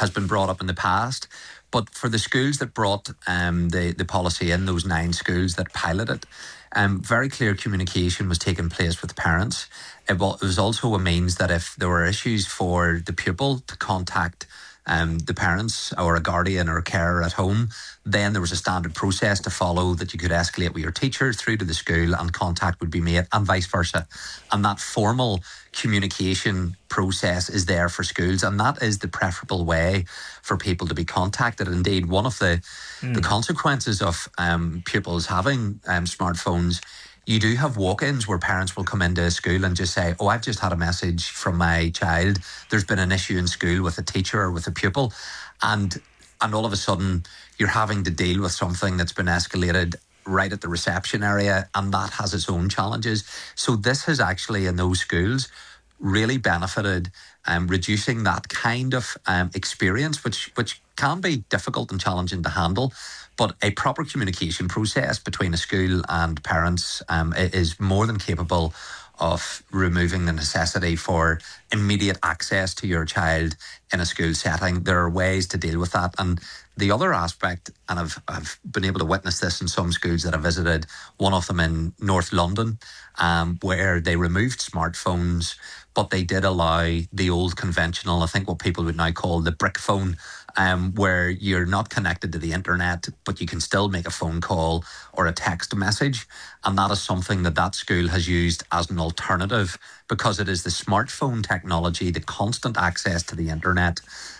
has been brought up in the past. But for the schools that brought the policy in, those 9 schools that piloted, very clear communication was taking place with parents. It was also a means that if there were issues for the pupil to contact the parents or a guardian or a carer at home, then there was a standard process to follow that you could escalate with your teacher through to the school and contact would be made and vice versa. And that formal communication process is there for schools, and that is the preferable way for people to be contacted. Indeed, one of the consequences of pupils having smartphones, you do have walk-ins where parents will come into a school and just say, oh, I've just had a message from my child. There's been an issue in school with a teacher or with a pupil. And all of a sudden, you're having to deal with something that's been escalated right at the reception area, and that has its own challenges. So this has actually, in those schools, really benefited reducing that kind of experience, which can be difficult and challenging to handle. But a proper communication process between a school and parents is more than capable of removing the necessity for immediate access to your child in a school setting. There are ways to deal with that. And the other aspect, and I've been able to witness this in some schools that I visited, one of them in North London, where they removed smartphones, but they did allow the old conventional, I think what people would now call the brick phone, where you're not connected to the internet, but you can still make a phone call or a text message. And that is something that school has used as an alternative, because it is the smartphone technology, the constant access to the internet,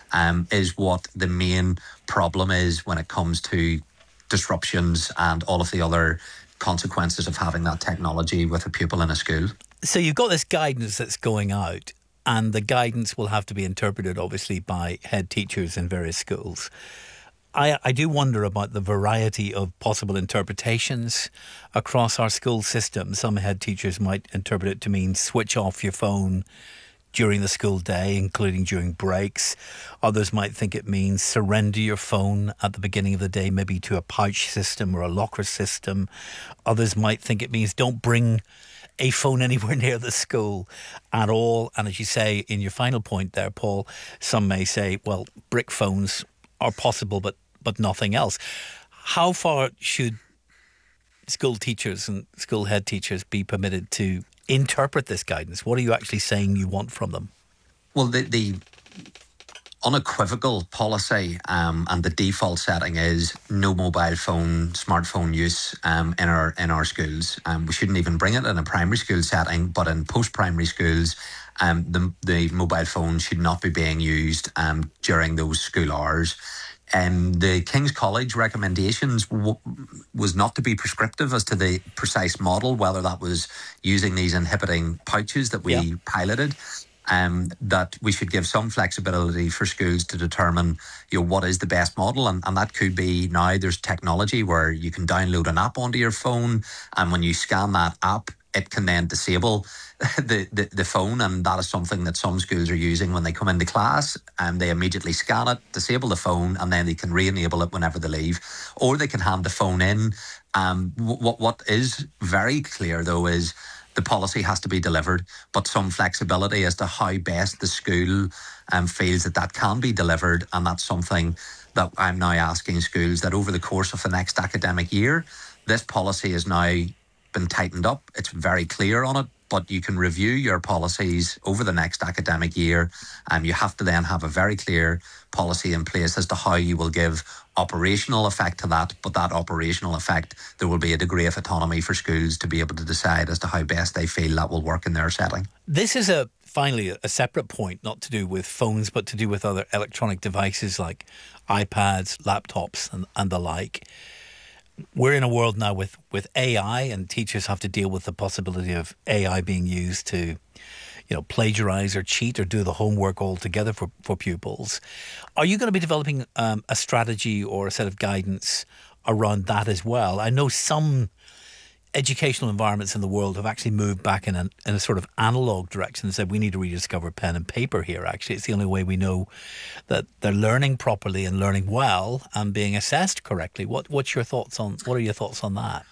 is what the main problem is when it comes to disruptions and all of the other consequences of having that technology with a pupil in a school. So you've got this guidance that's going out, and the guidance will have to be interpreted, obviously, by head teachers in various schools. I do wonder about the variety of possible interpretations across our school system. Some head teachers might interpret it to mean switch off your phone during the school day, including during breaks. Others might think it means surrender your phone at the beginning of the day, maybe to a pouch system or a locker system. Others might think it means don't bring a phone anywhere near the school at all. And as you say in your final point there, Paul, some may say, well, brick phones are possible, but nothing else. How far should school teachers and school head teachers be permitted to interpret this guidance? What are you actually saying you want from them? Well, the unequivocal policy and the default setting is no mobile phone, smartphone use in our schools. We shouldn't even bring it in a primary school setting, but in post-primary schools, the mobile phone should not be being used during those school hours. The King's College recommendations was not to be prescriptive as to the precise model, whether that was using these inhibiting pouches that we piloted. That we should give some flexibility for schools to determine, what is the best model, and that could be, now there's technology where you can download an app onto your phone, and when you scan that app, it can then disable the phone, and that is something that some schools are using when they come into class, and they immediately scan it, disable the phone, and then they can re-enable it whenever they leave, or they can hand the phone in. What is very clear though is the policy has to be delivered, but some flexibility as to how best the school feels that can be delivered. And that's something that I'm now asking schools, that over the course of the next academic year, this policy has now been tightened up. It's very clear on it, but you can review your policies over the next academic year. You have to then have a very clear policy in place as to how you will give operational effect to that. But that operational effect, there will be a degree of autonomy for schools to be able to decide as to how best they feel that will work in their setting. This is finally a separate point, not to do with phones, but to do with other electronic devices like iPads, laptops and the like. We're in a world now with AI, and teachers have to deal with the possibility of AI being used to, plagiarize or cheat or do the homework altogether for pupils. Are you going to be developing a strategy or a set of guidance around that as well? I know some educational environments in the world have actually moved back in a sort of analog direction and said we need to rediscover pen and paper here. Actually, it's the only way we know that they're learning properly and learning well and being assessed correctly. What are your thoughts on that?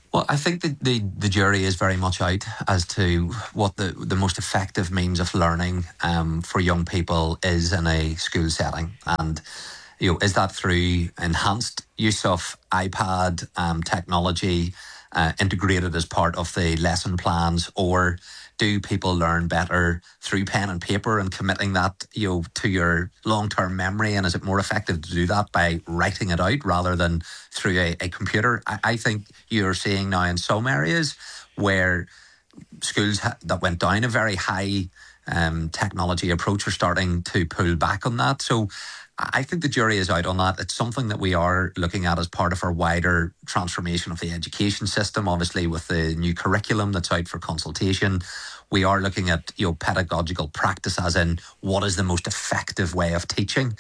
Well, I think that the jury is very much out as to what the most effective means of learning for young people is in a school setting. And, is that through enhanced use of iPad technology integrated as part of the lesson plans, or do people learn better through pen and paper and committing that, to your long-term memory? And is it more effective to do that by writing it out rather than through a computer? I think you're seeing now in some areas where schools that went down a very high technology approach are starting to pull back on that. So I think the jury is out on that. It's something that we are looking at as part of our wider transformation of the education system. Obviously, with the new curriculum that's out for consultation, we are looking at pedagogical practice, as in what is the most effective way of teaching,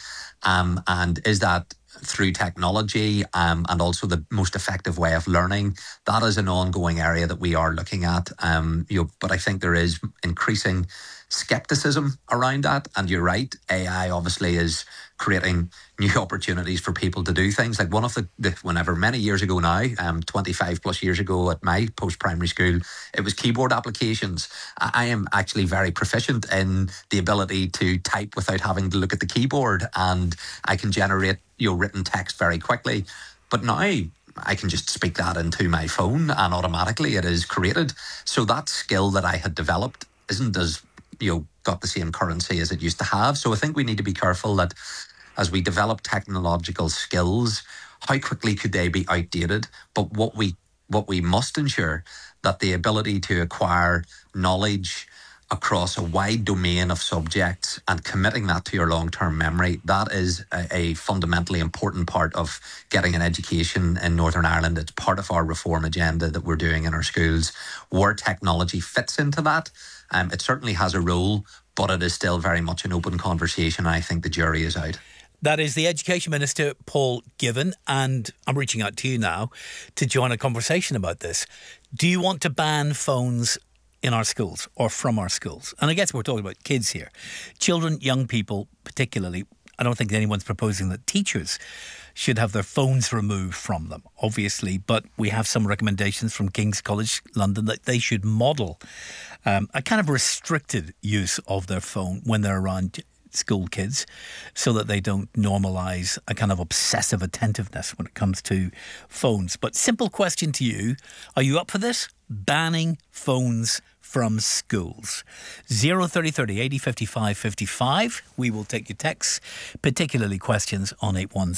and is that through technology, and also the most effective way of learning. That is an ongoing area that we are looking at. But I think there is increasing skepticism around that. And you're right, AI obviously is creating new opportunities for people to do things. Like one of whenever many years ago now, 25 plus years ago at my post-primary school, it was keyboard applications. I am actually very proficient in the ability to type without having to look at the keyboard, and I can generate written text very quickly. But now I can just speak that into my phone and automatically it is created. So that skill that I had developed isn't as got the same currency as it used to have. So I think we need to be careful that as we develop technological skills, how quickly could they be outdated? But what we must ensure that the ability to acquire knowledge across a wide domain of subjects and committing that to your long-term memory, that is a fundamentally important part of getting an education in Northern Ireland. It's part of our reform agenda that we're doing in our schools. Where technology fits into that, it certainly has a role, but it is still very much an open conversation. I think the jury is out. That is the Education Minister, Paul Givan, and I'm reaching out to you now to join a conversation about this. Do you want to ban phones in our schools or from our schools? And I guess we're talking about kids here. Children, young people particularly. I don't think anyone's proposing that teachers should have their phones removed from them, obviously, but we have some recommendations from King's College London that they should model a kind of restricted use of their phone when they're around school kids, so that they don't normalise a kind of obsessive attentiveness when it comes to phones. But simple question to you, are you up for this? Banning phones from schools. 03030 80 55 55. We will take your texts, particularly questions on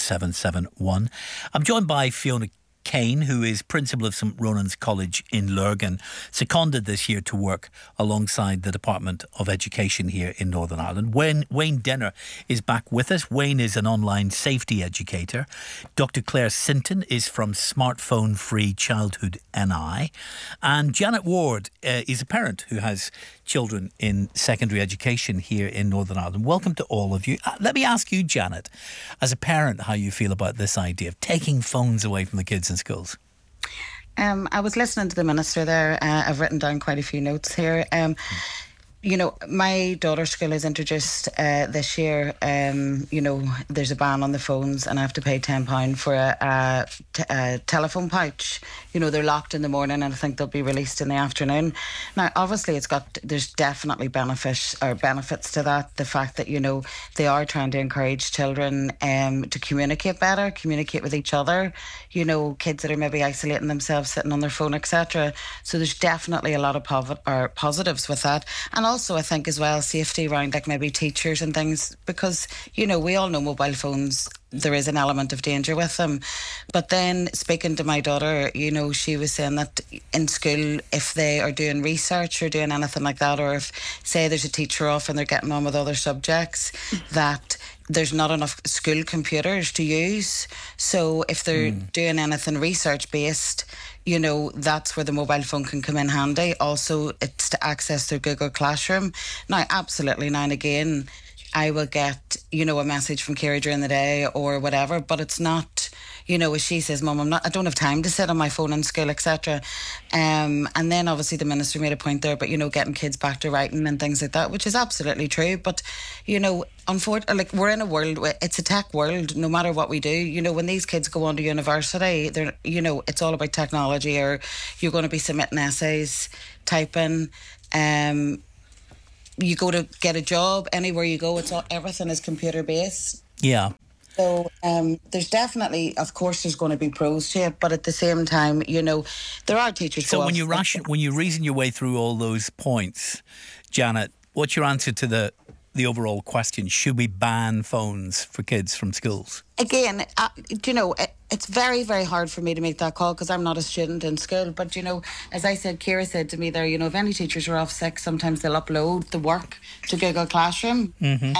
81771. I'm joined by Fiona Kane, who is principal of St Ronan's College in Lurgan, seconded this year to work alongside the Department of Education here in Northern Ireland. Wayne Denner is back with us. Wayne is an online safety educator. Dr. Claire Sinton is from Smartphone Free Childhood NI. And Janet Ward is a parent who has children in secondary education here in Northern Ireland. Welcome to all of you. Let me ask you, Janet, as a parent, how you feel about this idea of taking phones away from the kids in schools. I was listening to the Minister there. I've written down quite a few notes here. My daughter's school has introduced this year, there's a ban on the phones and I have to pay £10 for a telephone pouch. They're locked in the morning and I think they'll be released in the afternoon. Now, obviously, there's definitely benefits to that. The fact that, they are trying to encourage children to communicate better, communicate with each other, kids that are maybe isolating themselves, sitting on their phone, etc. So there's definitely a lot of positives with that. And also, I think as well, safety around like maybe teachers and things, because, we all know mobile phones, there is an element of danger with them. But then speaking to my daughter, she was saying that in school, if they are doing research or doing anything like that, or if, say, there's a teacher off and they're getting on with other subjects, that there's not enough school computers to use. So if they're doing anything research-based, that's where the mobile phone can come in handy. Also, it's to access their Google Classroom. Now, absolutely, now and again, I will get, a message from Kira during the day or whatever, but it's not you know, as she says, Mum, I don't have time to sit on my phone in school, etc. And then obviously the minister made a point there, but you know, getting kids back to writing and things like that, which is absolutely true. But you know, unfortunately, like, we're in a world where it's a tech world. No matter what we do, you know, when these kids go on to university, they're, you know, it's all about technology, or you're going to be submitting essays, typing. You go to get a job, anywhere you go, everything is computer based. Yeah. So there's definitely, of course, there's going to be pros to it, but at the same time, you know, there are teachers. So when you reason your way through all those points, Janet, what's your answer to the overall question? Should we ban phones for kids from schools? Again, you know, it's very, very hard for me to make that call because I'm not a student in school. But, you know, as I said, Ciara said to me there, you know, if any teachers are off sick, sometimes they'll upload the work to Google Classroom,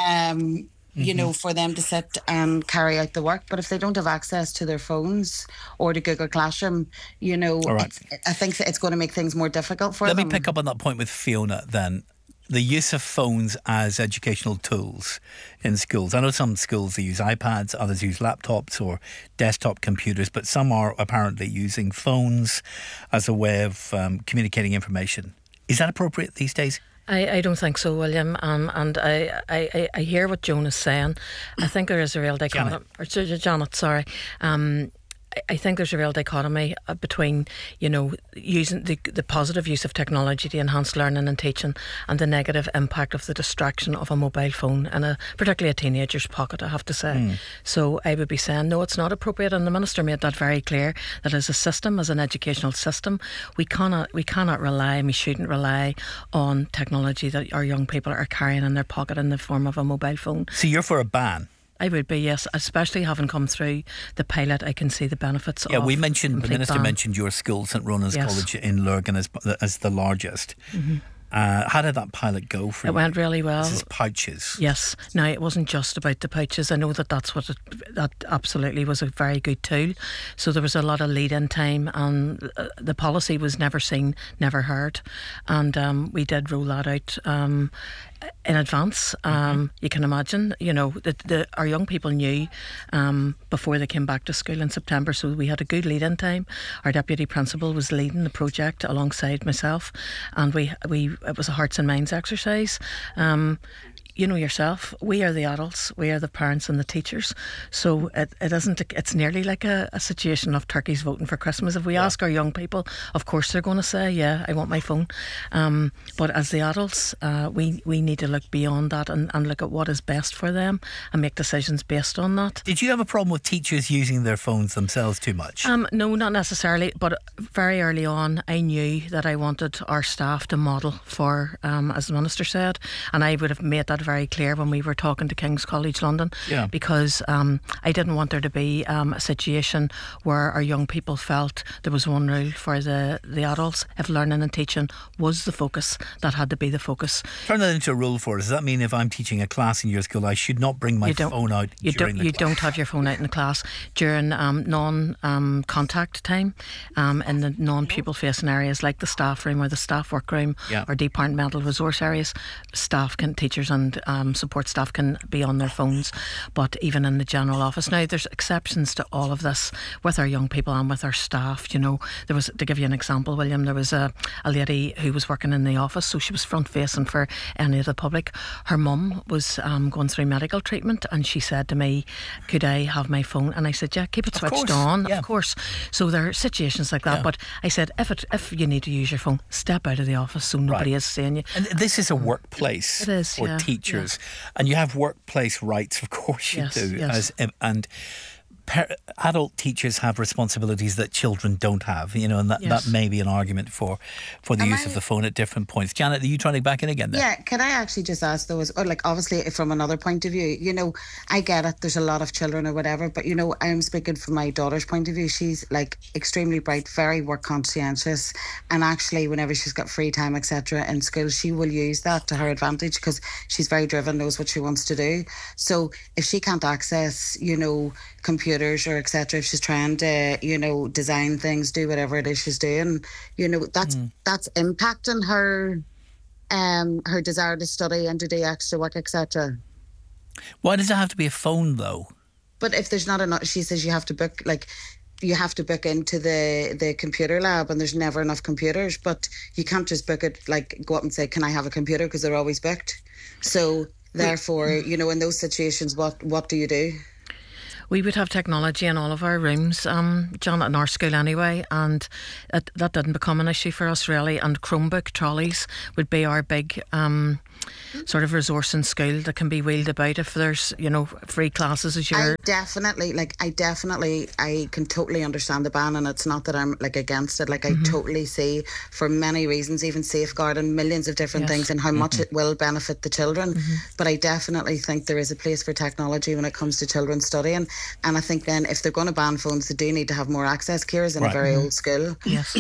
you know, for them to sit and carry out the work. But if they don't have access to their phones or to Google Classroom, you know, I think it's going to make things more difficult for them. Let me pick up on that point with Fiona then. The use of phones as educational tools in schools. I know some schools they use iPads, others use laptops or desktop computers, but some are apparently using phones as a way of communicating information. Is that appropriate these days? I don't think so, William. And I hear what Joan is saying. I think there is a real dichotomy. Janet, sorry. I think there's a real dichotomy between, you know, using the positive use of technology to enhance learning and teaching, and the negative impact of the distraction of a mobile phone in particularly a teenager's pocket, I have to say. So I would be saying, no, it's not appropriate, and the Minister made that very clear, that as a system, as an educational system, we cannot rely, and we shouldn't rely on technology that our young people are carrying in their pocket in the form of a mobile phone. So you're for a ban? I would be, yes, especially having come through the pilot. I can see the benefits of the Minister mentioned your school, St Ronan's College in Lurgan, as the largest. How did that pilot go for you? It went really well. This is pouches. Yes. Now, it wasn't just about the pouches. I know that absolutely was a very good tool. So there was a lot of lead-in time, and the policy was never seen, never heard. And we did roll that out in advance. You can imagine, you know, our young people knew before they came back to school in September, so we had a good lead-in time. Our deputy principal was leading the project alongside myself, and it was a hearts and minds exercise. You know yourself, we are the adults, we are the parents and the teachers. So it's nearly like a situation of turkeys voting for Christmas. If we ask our young people, of course they're going to say, yeah, I want my phone. But as the adults, we need to look beyond that and look at what is best for them and make decisions based on that. Did you have a problem with teachers using their phones themselves too much? No, not necessarily, but very early on I knew that I wanted our staff to model for, as the Minister said, and I would have made that very clear when we were talking to King's College London, because I didn't want there to be a situation where our young people felt there was one rule for the adults. If learning and teaching was the focus, that had to be the focus. Turn that into a rule for us. Does that mean if I'm teaching a class in your school, I should not bring my phone out during the class? You don't have your phone out in the class during non-contact time, in the non-pupil facing areas like the staff room or the staff workroom or departmental resource areas. Teachers and support staff can be on their phones, but even in the general office. Now, there's exceptions to all of this with our young people and with our staff. You know, there was, to give you an example, William, there was a lady who was working in the office, so she was front facing for any of the public. Her mum was going through medical treatment, and she said to me, could I have my phone? And I said, yeah, keep it switched on, of course. So there are situations like that, but I said, if you need to use your phone, step out of the office so nobody is seeing you. And this is a workplace for teachers, and you have workplace rights, of course you do, and adult teachers have responsibilities that children don't have, you know, and that may be an argument for the use of the phone at different points. Janet, are you trying to back in again there? Yeah, can I actually just ask though, like obviously from another point of view, you know, I get it, there's a lot of children or whatever, but you know, I'm speaking from my daughter's point of view. She's like extremely bright, very work conscientious, and actually whenever she's got free time, etc. in school, she will use that to her advantage because she's very driven, knows what she wants to do. So if she can't access, you know, computers or etc., if she's trying to, you know, design things, do whatever it is she's doing, you know, that's impacting her her desire to study and to do extra work, etc. Why does it have to be a phone though? But if there's not enough, she says you have to book, like, you have to book into the computer lab, and there's never enough computers. But you can't just book it, like go up and say, can I have a computer, because they're always booked. So therefore, you know, in those situations, what do you do? We would have technology in all of our rooms, John, in our school anyway, and that didn't become an issue for us really. And Chromebook trolleys would be our big sort of resource in school that can be wheeled about if there's, you know, free classes as you're... I can totally understand the ban, and it's not that I'm like against it. Like I totally see, for many reasons, even safeguarding millions of different things, and how much it will benefit the children. But I definitely think there is a place for technology when it comes to children studying. And I think then if they're going to ban phones, they do need to have more access. Kira's in a very old school. Yes.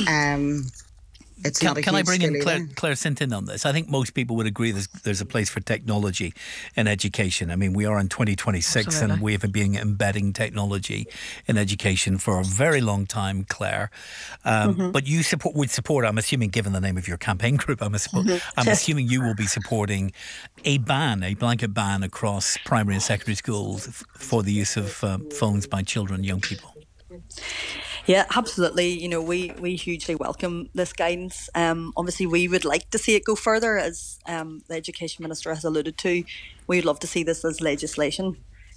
It's not a Can I bring in school Claire Sinton on this? I think most people would agree there's a place for technology in education. I mean, we are in 2026 Absolutely. and we have been embedding technology in education for a very long time, Claire. But you would support, I'm assuming, given the name of your campaign group, I'm assuming you will be supporting a blanket ban across primary and secondary schools for the use of phones by children, young people. Yeah, absolutely. You know, we hugely welcome this guidance. Obviously, we would like to see it go further, as the Education Minister has alluded to. We'd love to see this as legislation.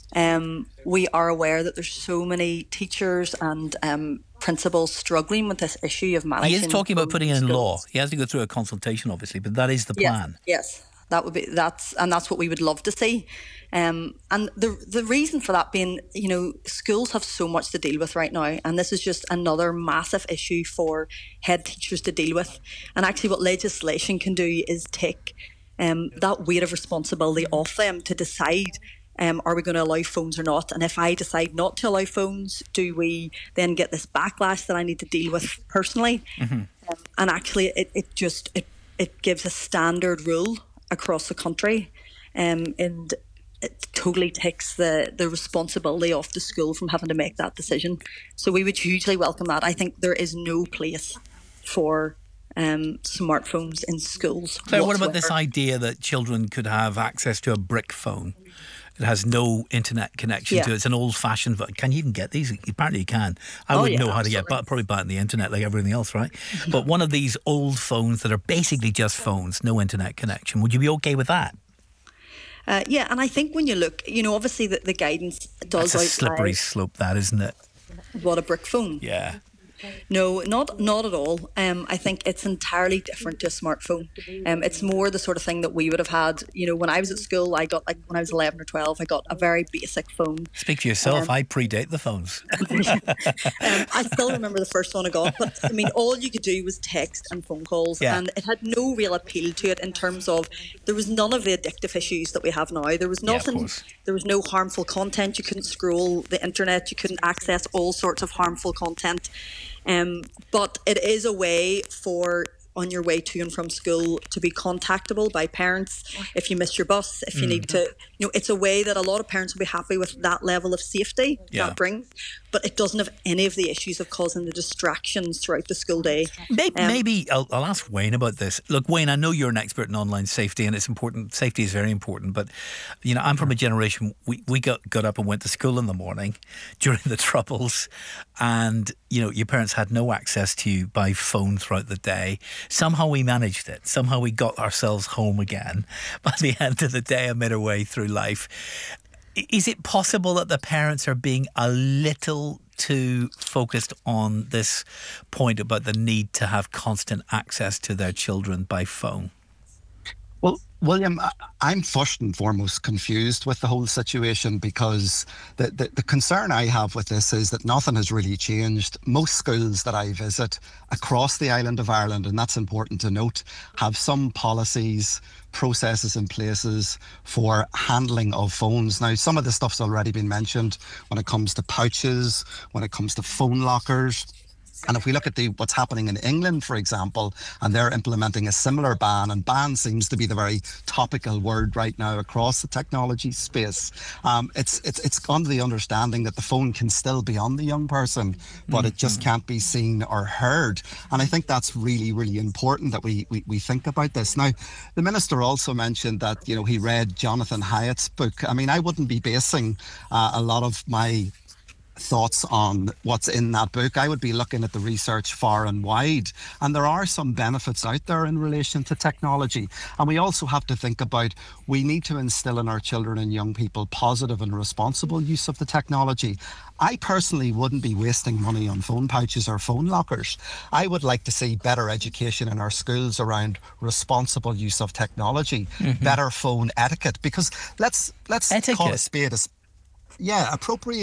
We are aware that there's so many teachers and principals struggling with this issue of managing. He is talking about putting it in schools. law. He has to go through a consultation, obviously, but that is the plan. Yes. That's what we would love to see. And the reason for that being, you know, schools have so much to deal with right now, and this is just another massive issue for head teachers to deal with. And actually what legislation can do is take that weight of responsibility off them to decide, are we going to allow phones or not? And if I decide not to allow phones, do we then get this backlash that I need to deal with personally? And actually it gives a standard rule across the country, and it totally takes the responsibility off the school from having to make that decision. So we would hugely welcome that. I think there is no place for smartphones in schools. So what about this idea that children could have access to a brick phone? It has no internet connection to it. It's an old-fashioned phone. Can you even get these? Apparently you can. I wouldn't know how to get, but probably buy it on the internet like everything else, right? But one of these old phones that are basically just phones, no internet connection. Would you be okay with that? Yeah, and I think when you look, you know, obviously the guidance does That's a slippery slope, that, isn't it? What a brick phone. Yeah. No, not at all. I think it's entirely different to a smartphone. It's more the sort of thing that we would have had. You know, when I was at school, I got, like, when I was 11 or 12, I got a very basic phone. Speak for yourself. I predate the phones. I still remember the first one I got, but I mean, all you could do was text and phone calls, and it had no real appeal to it in terms of there was none of the addictive issues that we have now. There was nothing. There was no harmful content. You couldn't scroll the internet. You couldn't access all sorts of harmful content. But it is a way for, on your way to and from school, to be contactable by parents if you miss your bus, if you need to, you know, it's a way that a lot of parents will be happy with that level of safety that brings, but it doesn't have any of the issues of causing the distractions throughout the school day. Maybe I'll ask Wayne about this. Look, Wayne, I know you're an expert in online safety, and it's important. Safety is very important, but, you know, I'm from a generation, we got up and went to school in the morning during the Troubles, and, you know, your parents had no access to you by phone throughout the day. Somehow we managed it. Somehow we got ourselves home again by the end of the day and made our way through life. Is it possible that the parents are being a little too focused on this point about the need to have constant access to their children by phone? Well, William, I'm first and foremost confused with the whole situation, because the concern I have with this is that nothing has really changed. Most schools that I visit across the island of Ireland, and that's important to note, have some policies, processes in places for handling of phones. Now, some of the stuff's already been mentioned when it comes to pouches, when it comes to phone lockers. And if we look at what's happening in England, for example, and they're implementing a similar ban, and ban seems to be the very topical word right now across the technology space. It's gone to the understanding that the phone can still be on the young person, but it just can't be seen or heard. And I think that's really, really important that we think about this. Now, the minister also mentioned that, you know, he read Jonathan Haidt's book. I mean, I wouldn't be basing a lot of my thoughts on what's in that book. I would be looking at the research far and wide, and there are some benefits out there in relation to technology. And we also have to think about, we need to instill in our children and young people positive and responsible use of the technology. I personally wouldn't be wasting money on phone pouches or phone lockers. I would like to see better education in our schools around responsible use of technology, better phone etiquette, because let's call a spade a appropriate